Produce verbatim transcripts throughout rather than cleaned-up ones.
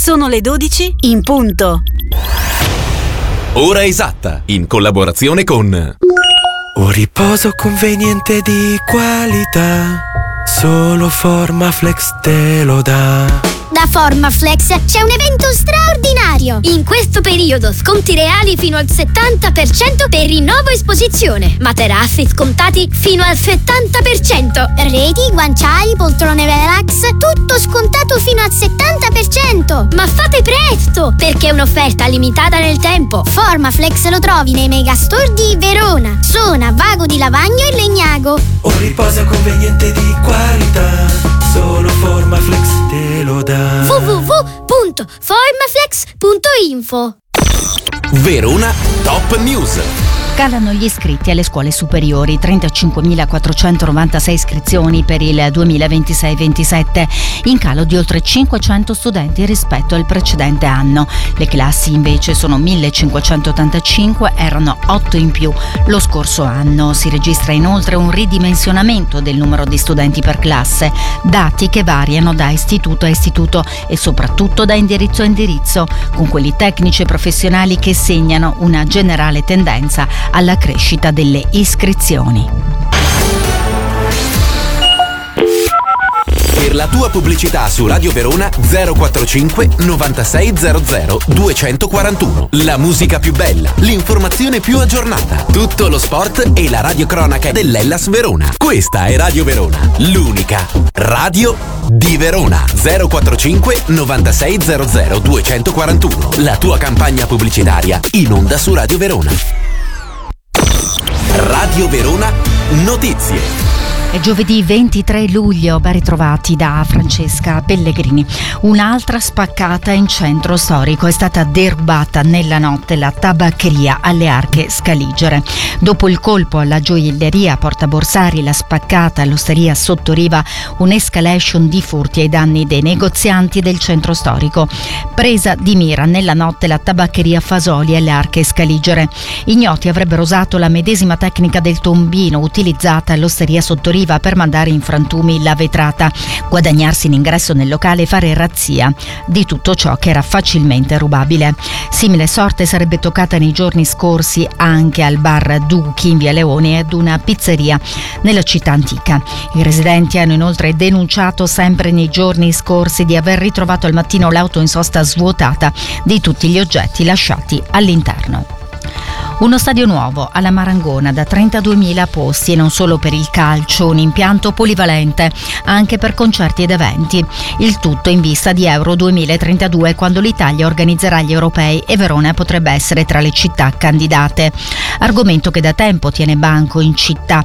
Sono le dodici in punto. Ora esatta, in collaborazione con Un riposo conveniente di qualità, solo Formaflex te lo dà. Da Formaflex c'è un evento straordinario. In questo periodo sconti reali fino al settanta per cento per rinnovo esposizione. Materassi scontati fino al settanta per cento. Reti, guanciali, poltrone relax, tutto scontato fino al settanta per cento. Ma fate presto, perché è un'offerta limitata nel tempo. Formaflex lo trovi nei megastore di Verona, Sona, Vago di Lavagno e Legnago. Un riposo conveniente di qualità, solo Formaflex te lo dà. w w w punto formaflex punto info. Verona Top News. Calano gli iscritti alle scuole superiori, trentacinquemilaquattrocentonovantasei iscrizioni per il duemilaventisei ventisette, in calo di oltre cinquecento studenti rispetto al precedente anno. Le classi invece sono millecinquecentottantacinque, erano otto in più lo scorso anno. Si registra inoltre un ridimensionamento del numero di studenti per classe, dati che variano da istituto a istituto e soprattutto da indirizzo a indirizzo, con quelli tecnici e professionali che segnano una generale tendenza alla crescita delle iscrizioni. Per la tua pubblicità su Radio Verona zero quarantacinque novantasei zero zero duecentoquarantuno. La musica più bella, l'informazione più aggiornata, tutto lo sport e la radiocronaca dell'Hellas Verona. Questa è Radio Verona, l'unica radio di Verona. zero quarantacinque novantasei zero zero duecentoquarantuno. La tua campagna pubblicitaria in onda su Radio Verona. Radio Verona Notizie. È giovedì ventitré luglio, ben ritrovati da Francesca Pellegrini. Un'altra spaccata in centro storico. È stata derubata nella notte la tabaccheria alle Arche Scaligere. Dopo il colpo alla gioielleria Porta Borsari, la spaccata all'osteria Sottoriva, un'escalation di furti ai danni dei negozianti del centro storico. Presa di mira nella notte la tabaccheria Fasoli alle Arche Scaligere. Ignoti avrebbero usato la medesima tecnica del tombino utilizzata all'osteria Sottoriva per mandare in frantumi la vetrata, guadagnarsi l'ingresso nel locale e fare razzia di tutto ciò che era facilmente rubabile. Simile sorte sarebbe toccata nei giorni scorsi anche al bar Duchi in via Leone e ad una pizzeria nella città antica. I residenti hanno inoltre denunciato sempre nei giorni scorsi di aver ritrovato al mattino l'auto in sosta svuotata di tutti gli oggetti lasciati all'interno. Uno stadio nuovo alla Marangona da trentaduemila posti e non solo per il calcio, un impianto polivalente anche per concerti ed eventi. Il tutto in vista di Euro duemilatrentadue, quando l'Italia organizzerà gli europei e Verona potrebbe essere tra le città candidate. Argomento che da tempo tiene banco in città.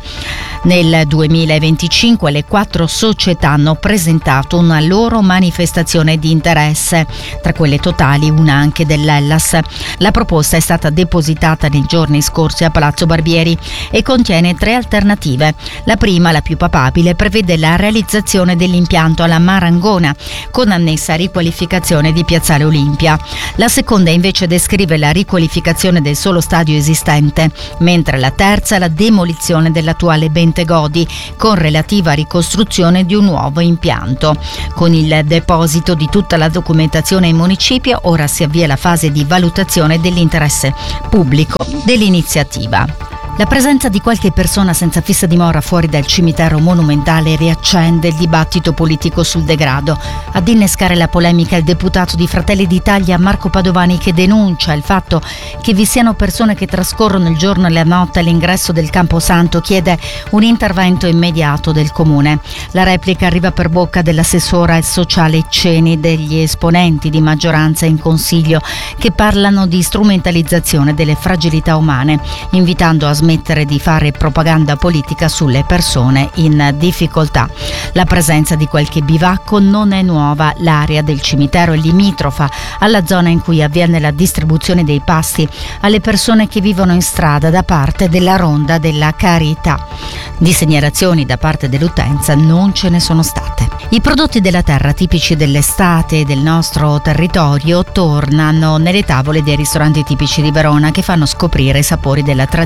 Nel duemilaventicinque le quattro società hanno presentato una loro manifestazione di interesse, tra quelle totali una anche dell'Hellas. La proposta è stata depositata nei giorni scorsi a Palazzo Barbieri e contiene tre alternative. La prima, la più papabile, prevede la realizzazione dell'impianto alla Marangona con annessa riqualificazione di Piazzale Olimpia. La seconda invece descrive la riqualificazione del solo stadio esistente, mentre la terza la demolizione dell'attuale Bentegodi con relativa ricostruzione di un nuovo impianto. Con il deposito di tutta la documentazione in municipio ora si avvia la fase di valutazione dell'interesse pubblico dell'iniziativa. La presenza di qualche persona senza fissa dimora fuori dal cimitero monumentale riaccende il dibattito politico sul degrado. Ad innescare la polemica il deputato di Fratelli d'Italia Marco Padovani, che denuncia il fatto che vi siano persone che trascorrono il giorno e la notte all'ingresso del Camposanto, chiede un intervento immediato del comune. La replica arriva per bocca dell'assessora al sociale Ceni, degli esponenti di maggioranza in consiglio che parlano di strumentalizzazione delle fragilità umane, invitando a smettere di fare propaganda politica sulle persone in difficoltà. La presenza di qualche bivacco non è nuova. L'area del cimitero è limitrofa alla zona in cui avviene la distribuzione dei pasti alle persone che vivono in strada da parte della Ronda della Carità. Di segnalazioni da parte dell'utenza non ce ne sono state. I prodotti della terra tipici dell'estate del nostro territorio tornano nelle tavole dei ristoranti tipici di Verona, che fanno scoprire i sapori della tradizione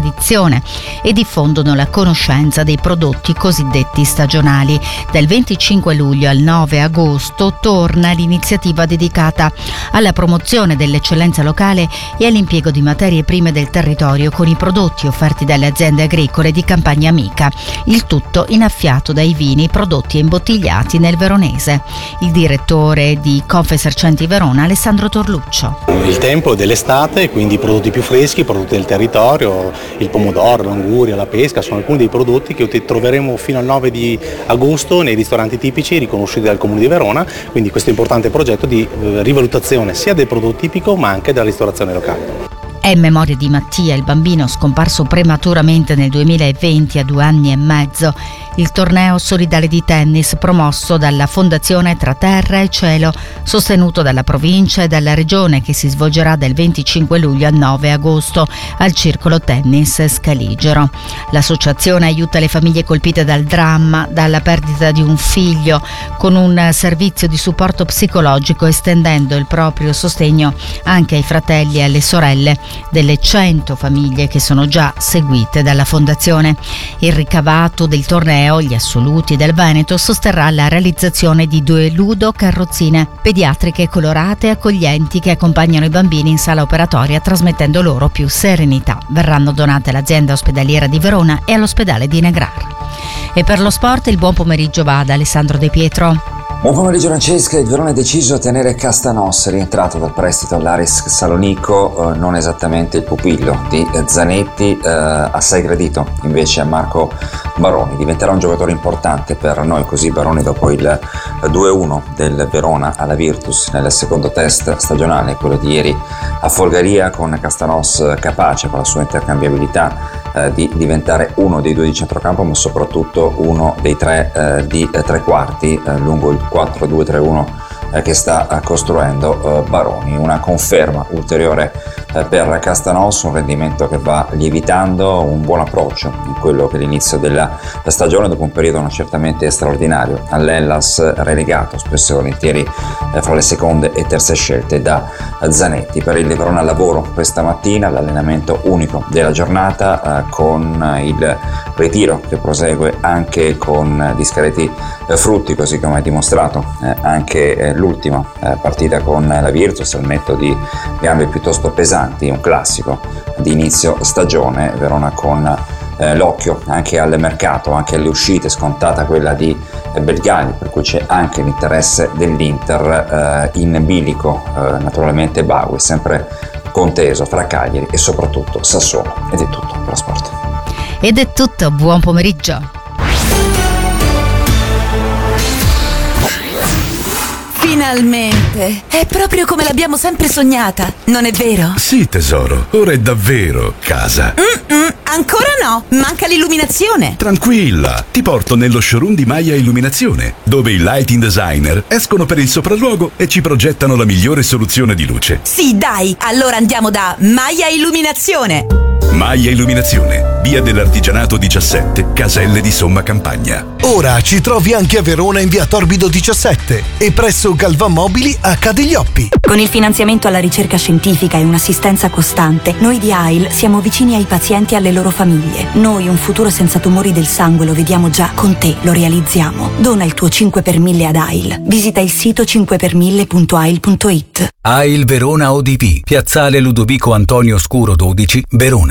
stagione e diffondono la conoscenza dei prodotti cosiddetti stagionali. Dal venticinque luglio al nove agosto torna l'iniziativa dedicata alla promozione dell'eccellenza locale e all'impiego di materie prime del territorio con i prodotti offerti dalle aziende agricole di Campagna Amica. Il tutto innaffiato dai vini prodotti e imbottigliati nel veronese. Il direttore di Confesercenti Verona, Alessandro Torluccio. Il tempo dell'estate, quindi i prodotti più freschi, i prodotti del territorio, il pomodoro, l'anguria, la pesca, sono alcuni dei prodotti che troveremo fino al nove di agosto nei ristoranti tipici riconosciuti dal Comune di Verona, quindi questo importante progetto di rivalutazione sia del prodotto tipico ma anche della ristorazione locale. È in memoria di Mattia, il bambino scomparso prematuramente nel duemilaventi a due anni e mezzo. Il torneo solidale di tennis promosso dalla Fondazione Tra Terra e Cielo, sostenuto dalla provincia e dalla regione, che si svolgerà dal venticinque luglio al nove agosto al Circolo Tennis Scaligero. L'associazione aiuta le famiglie colpite dal dramma, dalla perdita di un figlio, con un servizio di supporto psicologico, estendendo il proprio sostegno anche ai fratelli e alle sorelle delle cento famiglie che sono già seguite dalla Fondazione. Il ricavato del torneo, gli assoluti del Veneto, sosterrà la realizzazione di due ludo-carrozzine pediatriche colorate e accoglienti che accompagnano i bambini in sala operatoria, trasmettendo loro più serenità. Verranno donate all'azienda ospedaliera di Verona e all'ospedale di Negrar. E per lo sport il buon pomeriggio va ad Alessandro De Pietro. Buon pomeriggio Francesca, il Verona è deciso a tenere Castanos, rientrato dal prestito all'Aris Salonico, eh, non esattamente il pupillo di Zanetti, eh, assai gradito invece a Marco Baroni. Diventerà un giocatore importante per noi, così Baroni, dopo il due a uno del Verona alla Virtus nel secondo test stagionale, quello di ieri a Folgaria, con Castanos capace con la sua intercambiabilità eh, di diventare uno dei due di centrocampo, ma soprattutto uno dei tre eh, di eh, tre quarti eh, lungo il quattro due tre uno eh, che sta eh, costruendo eh, Baroni. Una conferma ulteriore eh, per Castanos, un rendimento che va lievitando, un buon approccio in quello che è l'inizio della stagione, dopo un periodo non certamente straordinario all'Hellas, relegato spesso e volentieri eh, fra le seconde e terze scelte da Zanetti. Per il Verona al lavoro questa mattina, l'allenamento unico della giornata eh, con il ritiro che prosegue anche con discreti eh, frutti, così come ha dimostrato eh, anche eh, l'ultima eh, partita con la Virtus, al netto di gambe piuttosto pesanti, un classico di inizio stagione. Verona con eh, l'occhio anche al mercato, anche alle uscite, scontata quella di eh, Belgali, per cui c'è anche l'interesse dell'Inter eh, in bilico, eh, naturalmente Baui, sempre conteso fra Cagliari e soprattutto Sassuolo. Ed è tutto per lo sport. Ed è tutto, buon pomeriggio. Finalmente! È proprio come l'abbiamo sempre sognata, non è vero? Sì, tesoro, ora è davvero casa. Mm-mm, ancora no, manca l'illuminazione. Tranquilla, ti porto nello showroom di Maia Illuminazione, dove i lighting designer escono per il sopralluogo e ci progettano la migliore soluzione di luce. Sì, dai, allora andiamo da Maia Illuminazione. Maia Illuminazione, via dell'Artigianato diciassette, Caselle di Somma Campagna. Ora ci trovi anche a Verona in via Torbido diciassette e presso Galvan Mobili a Cadiglioppi. Con il finanziamento alla ricerca scientifica e un'assistenza costante, noi di A I L siamo vicini ai pazienti e alle loro famiglie. Noi un futuro senza tumori del sangue lo vediamo già, con te lo realizziamo. Dona il tuo cinque per mille ad A I L. Visita il sito cinque per mille punto a i l punto it. A I L Verona O D P, Piazzale Ludovico Antonio Scuro dodici, Verona.